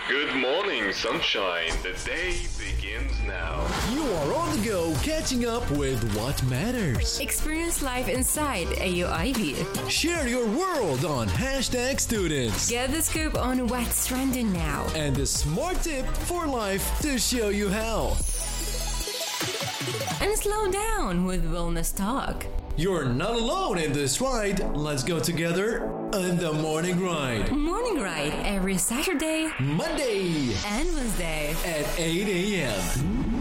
Good morning, sunshine. The day begins now. You are on the go, catching up with what matters. Experience life inside AUIV. Share your world on #students. Get the scoop on what's trending now. And the smart tip for life to show you how. And slow down with Wellness Talk. You're not alone in this ride. Let's go together on the Morning Ride. Morning Ride every Saturday, Monday and Wednesday at 8 a.m.